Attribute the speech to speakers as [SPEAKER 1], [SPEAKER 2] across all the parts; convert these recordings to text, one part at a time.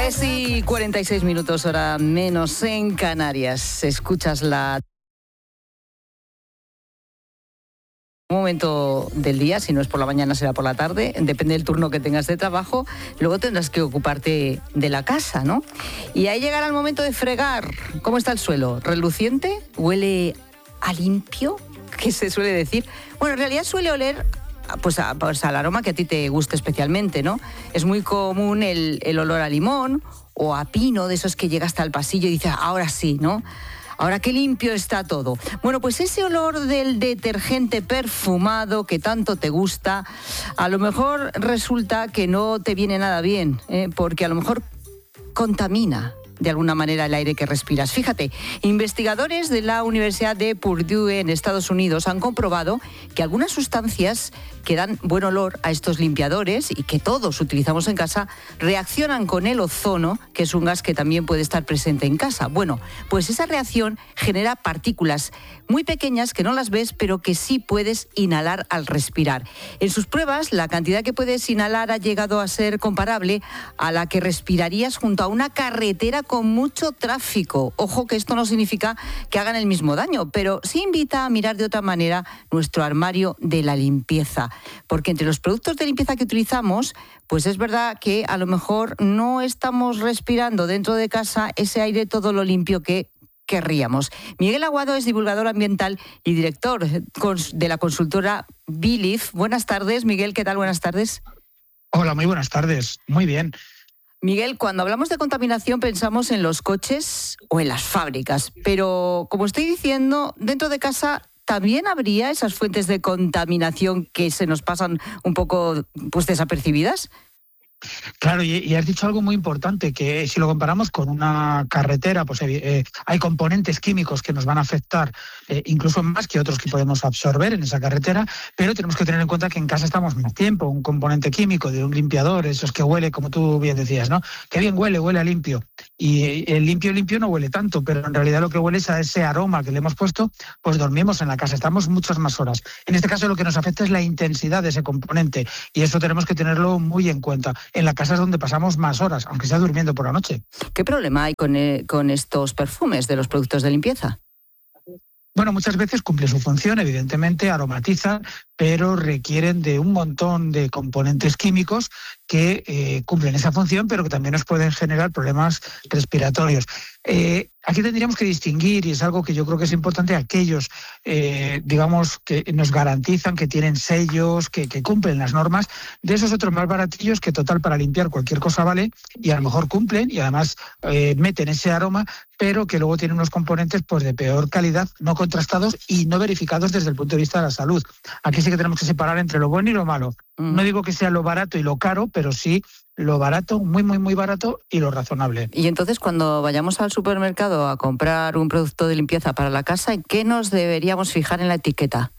[SPEAKER 1] 3:46, hora menos en Canarias. Escuchas un momento del día, si no es por la mañana será por la tarde, depende del turno que tengas de trabajo, luego tendrás que ocuparte de la casa, ¿no? Y ahí llegará el momento de fregar. ¿Cómo está el suelo? ¿Reluciente? ¿Huele a limpio? ¿Qué se suele decir? Bueno, en realidad suele oler pues al aroma que a ti te guste especialmente, ¿no? Es muy común el olor a limón o a pino, de esos que llega hasta el pasillo y dices, ahora sí, ¿no? Ahora qué limpio está todo. Bueno, pues ese olor del detergente perfumado que tanto te gusta, a lo mejor resulta que no te viene nada bien, porque a lo mejor contamina de alguna manera el aire que respiras. Fíjate, investigadores de la Universidad de Purdue en Estados Unidos han comprobado que algunas sustancias que dan buen olor a estos limpiadores y que todos utilizamos en casa reaccionan con el ozono, que es un gas que también puede estar presente en casa. Bueno, pues esa reacción genera partículas muy pequeñas que no las ves, pero que sí puedes inhalar al respirar. En sus pruebas, la cantidad que puedes inhalar ha llegado a ser comparable a la que respirarías junto a una carretera con mucho tráfico. Ojo, que esto no significa que hagan el mismo daño, pero sí invita a mirar de otra manera nuestro armario de la limpieza. Porque entre los productos de limpieza que utilizamos, pues es verdad que a lo mejor no estamos respirando dentro de casa ese aire todo lo limpio que querríamos. Miguel Aguado es divulgador ambiental y director de la consultora Belief. Buenas tardes, Miguel, ¿qué tal? Buenas tardes.
[SPEAKER 2] Hola, muy buenas tardes. Muy bien.
[SPEAKER 1] Miguel, cuando hablamos de contaminación pensamos en los coches o en las fábricas, pero como estoy diciendo, dentro de casa también habría esas fuentes de contaminación que se nos pasan un poco pues desapercibidas.
[SPEAKER 2] Claro, y has dicho algo muy importante, que si lo comparamos con una carretera, pues hay componentes químicos que nos van a afectar incluso más que otros que podemos absorber en esa carretera, pero tenemos que tener en cuenta que en casa estamos más tiempo. Un componente químico de un limpiador, esos que huele, como tú bien decías, ¿no? Qué bien huele a limpio. Y el limpio no huele tanto, pero en realidad lo que huele es a ese aroma que le hemos puesto, pues dormimos en la casa, estamos muchas más horas. En este caso lo que nos afecta es la intensidad de ese componente y eso tenemos que tenerlo muy en cuenta. En la casa es donde pasamos más horas, aunque sea durmiendo por la noche.
[SPEAKER 1] ¿Qué problema hay con estos perfumes de los productos de limpieza?
[SPEAKER 2] Bueno, muchas veces cumplen su función, evidentemente aromatizan, pero requieren de un montón de componentes químicos que cumplen esa función, pero que también nos pueden generar problemas respiratorios. Aquí tendríamos que distinguir, y es algo que yo creo que es importante, aquellos, digamos, que nos garantizan, que tienen sellos, que cumplen las normas, de esos otros más baratillos que total para limpiar cualquier cosa vale, y a lo mejor cumplen y además meten ese aroma, pero que luego tienen unos componentes pues de peor calidad, no contrastados y no verificados desde el punto de vista de la salud. Aquí sí que tenemos que separar entre lo bueno y lo malo. No digo que sea lo barato y lo caro, pero sí lo barato, muy, muy, muy barato y lo razonable.
[SPEAKER 1] Y entonces, cuando vayamos al supermercado a comprar un producto de limpieza para la casa, ¿en qué nos deberíamos fijar en la etiqueta?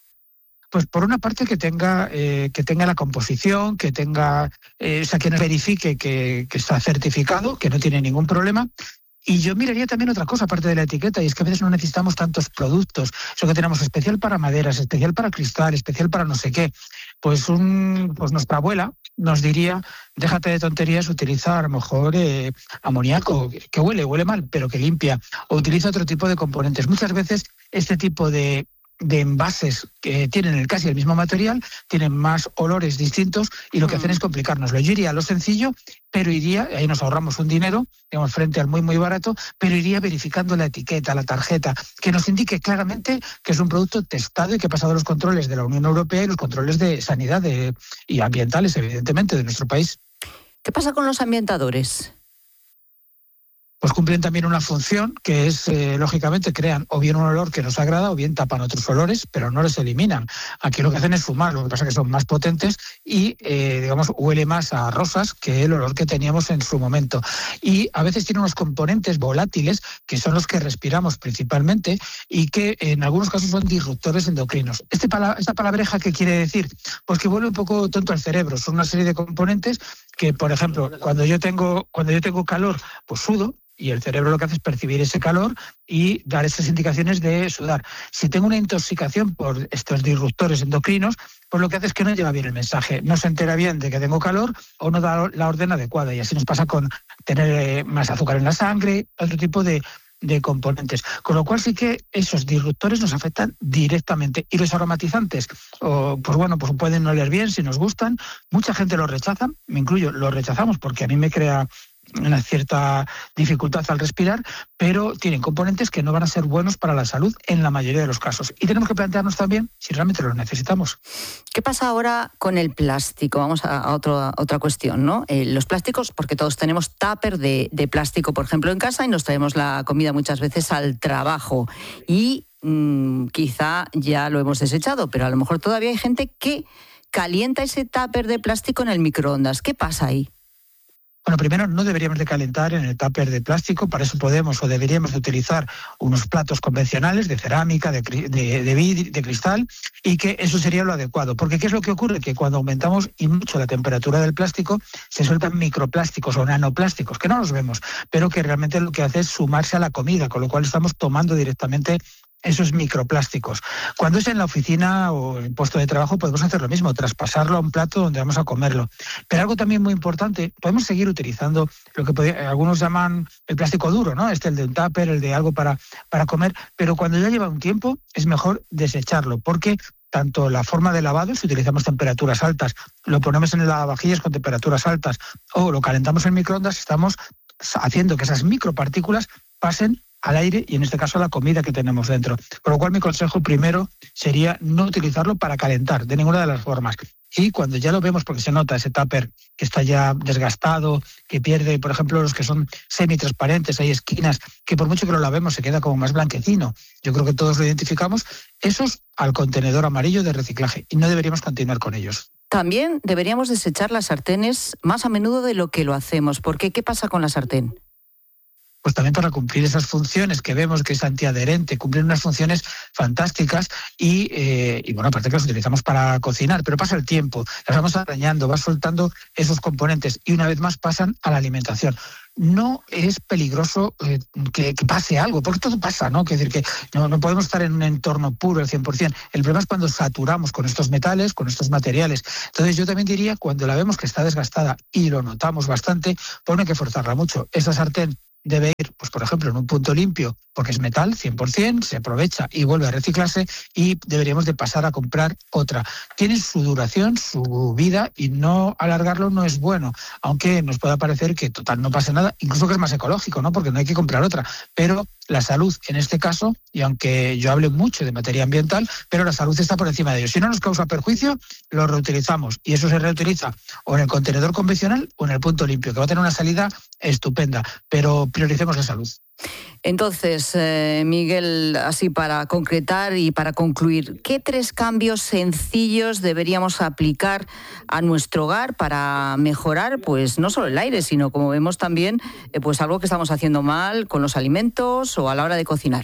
[SPEAKER 2] Pues por una parte que tenga la composición, que tenga, o sea, que nos verifique que está certificado, que no tiene ningún problema. Y yo miraría también otra cosa aparte de la etiqueta, y es que a veces no necesitamos tantos productos. Eso que tenemos especial para maderas, especial para cristal, especial para no sé qué. Pues nuestra abuela nos diría, déjate de tonterías, utiliza a lo mejor amoníaco, que huele mal, pero que limpia, o utiliza otro tipo de componentes. Muchas veces este tipo de envases que tienen casi el mismo material, tienen más olores distintos y lo que hacen es complicárnoslo. Yo iría a lo sencillo, pero ahí nos ahorramos un dinero, digamos, frente al muy, muy barato, pero iría verificando la etiqueta, la tarjeta, que nos indique claramente que es un producto testado y que ha pasado los controles de la Unión Europea y los controles de sanidad y ambientales, evidentemente, de nuestro país.
[SPEAKER 1] ¿Qué pasa con los ambientadores?
[SPEAKER 2] Pues cumplen también una función que es, lógicamente, crean o bien un olor que nos agrada o bien tapan otros olores, pero no los eliminan. Aquí lo que hacen es fumar, lo que pasa es que son más potentes y, digamos, huele más a rosas que el olor que teníamos en su momento. Y a veces tiene unos componentes volátiles que son los que respiramos principalmente y que en algunos casos son disruptores endocrinos. ¿Esta palabreja qué quiere decir? Pues que vuelve un poco tonto al cerebro. Son una serie de componentes que, por ejemplo, cuando yo tengo calor, pues sudo. y el cerebro lo que hace es percibir ese calor y dar esas indicaciones de sudar. Si tengo una intoxicación por estos disruptores endocrinos, pues lo que hace es que no lleva bien el mensaje, no se entera bien de que tengo calor o no da la orden adecuada, y así nos pasa con tener más azúcar en la sangre, otro tipo de componentes. Con lo cual sí que esos disruptores nos afectan directamente. Y los aromatizantes, pues pueden no oler bien si nos gustan. Mucha gente los rechaza, me incluyo, los rechazamos porque a mí me crea una cierta dificultad al respirar, pero tienen componentes que no van a ser buenos para la salud en la mayoría de los casos. Y tenemos que plantearnos también si realmente los necesitamos.
[SPEAKER 1] ¿Qué pasa ahora con el plástico? Vamos a otra cuestión, ¿no? Los plásticos, porque todos tenemos tupper de plástico, por ejemplo, en casa, y nos traemos la comida muchas veces al trabajo. Y quizá ya lo hemos desechado, pero a lo mejor todavía hay gente que calienta ese tupper de plástico en el microondas. ¿Qué pasa ahí?
[SPEAKER 2] Bueno, primero no deberíamos de calentar en el tupper de plástico, para eso podemos o deberíamos de utilizar unos platos convencionales de cerámica, de vidrio, de cristal, y que eso sería lo adecuado. Porque ¿qué es lo que ocurre? Que cuando aumentamos y mucho la temperatura del plástico, se sueltan microplásticos o nanoplásticos, que no los vemos, pero que realmente lo que hace es sumarse a la comida, con lo cual estamos tomando directamente esos microplásticos. Cuando es en la oficina o en el puesto de trabajo podemos hacer lo mismo, traspasarlo a un plato donde vamos a comerlo. Pero algo también muy importante, podemos seguir utilizando lo que algunos llaman el plástico duro, ¿no? El de un tupper, el de algo para comer, pero cuando ya lleva un tiempo es mejor desecharlo, porque tanto la forma de lavado, si utilizamos temperaturas altas, lo ponemos en el lavavajillas con temperaturas altas o lo calentamos en microondas, estamos haciendo que esas micropartículas pasen al aire y en este caso a la comida que tenemos dentro. Por lo cual mi consejo primero sería no utilizarlo para calentar de ninguna de las formas. Y cuando ya lo vemos, porque se nota ese tupper que está ya desgastado, que pierde, por ejemplo, los que son semitransparentes, hay esquinas que por mucho que lo lavemos se queda como más blanquecino. Yo creo que todos lo identificamos. Esos al contenedor amarillo de reciclaje y no deberíamos continuar con ellos.
[SPEAKER 1] También deberíamos desechar las sartenes más a menudo de lo que lo hacemos. ¿Por qué? ¿Qué pasa con la sartén?
[SPEAKER 2] Pues también para cumplir esas funciones que vemos que es antiadherente, cumplir unas funciones fantásticas y bueno, aparte que las utilizamos para cocinar, pero pasa el tiempo, las vamos arañando, va soltando esos componentes y una vez más pasan a la alimentación. No es peligroso que pase algo, porque todo pasa, ¿no? Es decir, que no podemos estar en un entorno puro al 100%. El problema es cuando saturamos con estos metales, con estos materiales. Entonces yo también diría, cuando la vemos que está desgastada y lo notamos bastante, pues no hay que forzarla mucho. Esa sartén debe ir, pues por ejemplo, en un punto limpio, porque es metal, 100%, se aprovecha y vuelve a reciclarse, y deberíamos de pasar a comprar otra. Tiene su duración, su vida, y no alargarlo no es bueno, aunque nos pueda parecer que total no pasa nada, incluso que es más ecológico, ¿no? Porque no hay que comprar otra, pero la salud en este caso, y aunque yo hable mucho de materia ambiental, pero la salud está por encima de ello. Si no nos causa perjuicio, lo reutilizamos, y eso se reutiliza o en el contenedor convencional o en el punto limpio, que va a tener una salida estupenda, pero prioricemos la salud.
[SPEAKER 1] Entonces, Miguel, así para concretar y para concluir, ¿qué 3 cambios sencillos deberíamos aplicar a nuestro hogar para mejorar, pues no solo el aire, sino como vemos también, pues algo que estamos haciendo mal con los alimentos o a la hora de cocinar?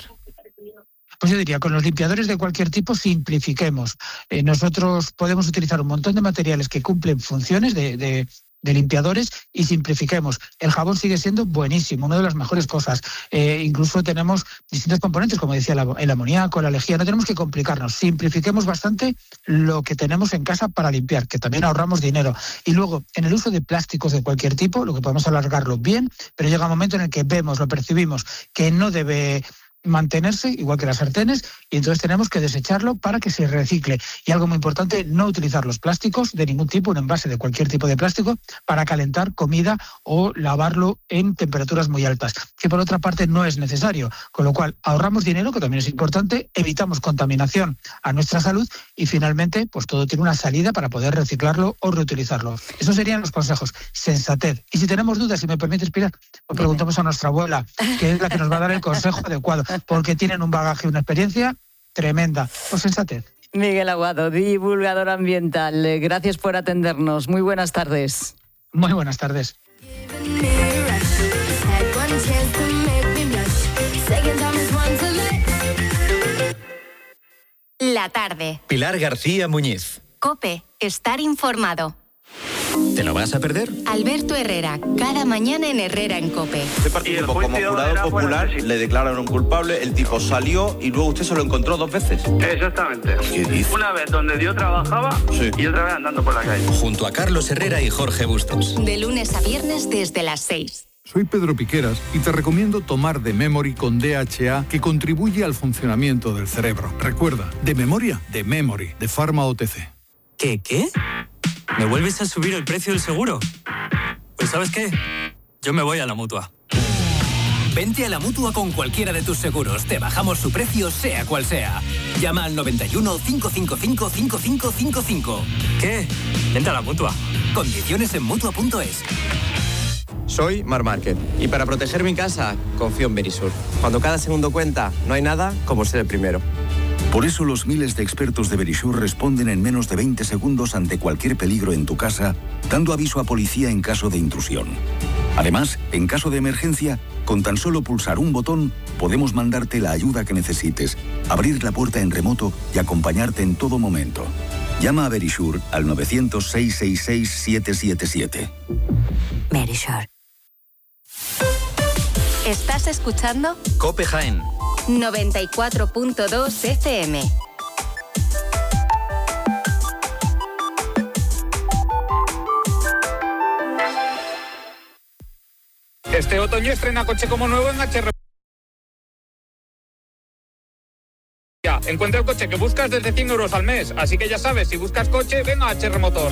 [SPEAKER 2] Pues yo diría, con los limpiadores de cualquier tipo, simplifiquemos. Nosotros podemos utilizar un montón de materiales que cumplen funciones de limpiadores y simplifiquemos. El jabón sigue siendo buenísimo, una de las mejores cosas. Incluso tenemos distintos componentes, como decía, el amoníaco, la lejía. No tenemos que complicarnos. Simplifiquemos bastante lo que tenemos en casa para limpiar, que también ahorramos dinero. Y luego, en el uso de plásticos de cualquier tipo, lo que podemos alargarlo bien, pero llega un momento en el que vemos, lo percibimos, que no debe mantenerse, igual que las sartenes, y entonces tenemos que desecharlo para que se recicle. Y algo muy importante, no utilizar los plásticos de ningún tipo, un envase de cualquier tipo de plástico, para calentar comida o lavarlo en temperaturas muy altas, que por otra parte no es necesario, con lo cual ahorramos dinero, que también es importante, evitamos contaminación a nuestra salud y finalmente pues todo tiene una salida para poder reciclarlo o reutilizarlo. Esos serían los consejos, sensatez. Y si tenemos dudas, si me permites, Pilar, pues preguntamos a nuestra abuela, que es la que nos va a dar el consejo adecuado, porque tienen un bagaje, una experiencia tremenda. Pues sensatez.
[SPEAKER 1] Miguel Aguado, divulgador ambiental. Gracias por atendernos. Muy buenas tardes.
[SPEAKER 2] Muy buenas tardes.
[SPEAKER 3] La tarde.
[SPEAKER 4] Pilar García Muñiz.
[SPEAKER 3] COPE. Estar informado. ¿Te lo vas a perder?
[SPEAKER 4] Alberto Herrera, cada mañana en Herrera en COPE.
[SPEAKER 5] Usted participó como jurado popular, le declararon culpable, el tipo salió y luego usted se lo encontró 2 veces.
[SPEAKER 6] Exactamente.
[SPEAKER 5] ¿Qué dice?
[SPEAKER 6] Una vez donde yo trabajaba y otra vez andando por la calle.
[SPEAKER 3] Junto a Carlos Herrera y Jorge Bustos.
[SPEAKER 4] De lunes a viernes desde las 6.
[SPEAKER 7] Soy Pedro Piqueras y te recomiendo tomar The Memory con DHA, que contribuye al funcionamiento del cerebro. Recuerda, de memoria, The Memory, de Pharma OTC.
[SPEAKER 8] ¿Qué? ¿Me vuelves a subir el precio del seguro? Pues ¿sabes qué? Yo me voy a la Mutua.
[SPEAKER 9] Vente a la Mutua con cualquiera de tus seguros. Te bajamos su precio, sea cual sea. Llama al 91 555 5555.
[SPEAKER 8] ¿Qué? Vente a la Mutua.
[SPEAKER 9] Condiciones en Mutua.es.
[SPEAKER 10] Soy Mar Márquez y para proteger mi casa confío en Verisur. Cuando cada segundo cuenta, no hay nada como ser el primero.
[SPEAKER 11] Por eso los miles de expertos de Verisur responden en menos de 20 segundos ante cualquier peligro en tu casa, dando aviso a policía en caso de intrusión. Además, en caso de emergencia, con tan solo pulsar un botón, podemos mandarte la ayuda que necesites, abrir la puerta en remoto y acompañarte en todo momento. Llama a Verisur al 900-666-777.
[SPEAKER 4] Verisur. ¿Estás escuchando?
[SPEAKER 3] COPE Jaén
[SPEAKER 4] 94.2 FM.
[SPEAKER 12] Este otoño estrena coche como nuevo en HR. Encuentra el coche que buscas desde 100 euros al mes. Así que ya sabes, si buscas coche, ven a HR Motor.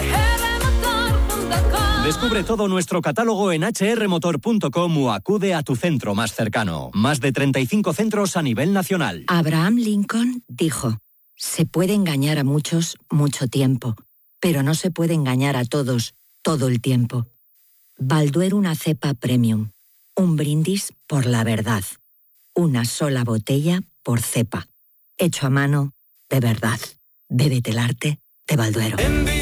[SPEAKER 13] Descubre todo nuestro catálogo en hrmotor.com o acude a tu centro más cercano. Más de 35 centros a nivel nacional.
[SPEAKER 14] Abraham Lincoln dijo: se puede engañar a muchos mucho tiempo, pero no se puede engañar a todos todo el tiempo. Balduero, una cepa premium. Un brindis por la verdad. Una sola botella por cepa. Hecho a mano, de verdad. Bébete el arte de Balduero.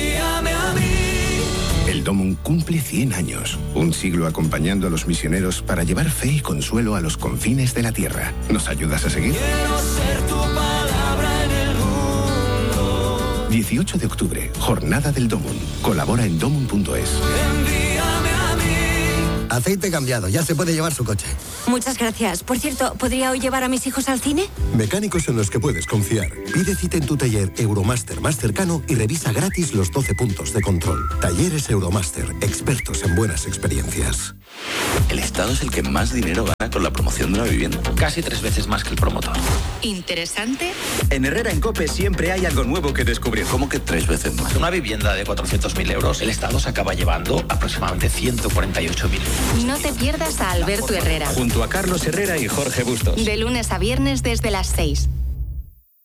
[SPEAKER 15] El Domum cumple 100 años, un siglo acompañando a los misioneros para llevar fe y consuelo a los confines de la tierra. ¿Nos ayudas a seguir?
[SPEAKER 16] Quiero ser tu palabra en el mundo.
[SPEAKER 15] 18 de octubre, Jornada del Domum. Colabora en domum.es.
[SPEAKER 17] Aceite cambiado, ya se puede llevar su coche.
[SPEAKER 18] Muchas gracias. Por cierto, ¿podría hoy llevar a mis hijos al cine?
[SPEAKER 17] Mecánicos en los que puedes confiar. Pide cita en tu taller Euromaster más cercano y revisa gratis los 12 puntos de control. Talleres Euromaster, expertos en buenas experiencias.
[SPEAKER 19] El Estado es el que más dinero gana con la promoción de una vivienda. Casi 3 veces más que el promotor.
[SPEAKER 4] ¿Interesante?
[SPEAKER 3] En Herrera en COPE siempre hay algo nuevo que descubrir.
[SPEAKER 19] ¿Cómo que 3 veces más? Una vivienda de 400.000 euros, el Estado se acaba llevando aproximadamente 148.000 euros.
[SPEAKER 4] No te pierdas a Alberto Herrera.
[SPEAKER 3] Junto a Carlos Herrera y Jorge Bustos.
[SPEAKER 4] De lunes a viernes desde las 6.